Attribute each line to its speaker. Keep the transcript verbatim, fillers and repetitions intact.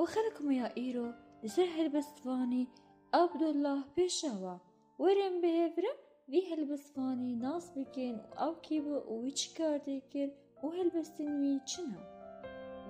Speaker 1: خەڵکم یا ئیرۆ لەسەر هەلبەستوانی عەبدوڵڵاه پێشەوە وەرن بهێڤرە vî helbestvanî nas bikin û ew kî bû û wî çi kar tê kir û helbestên wî çi ne.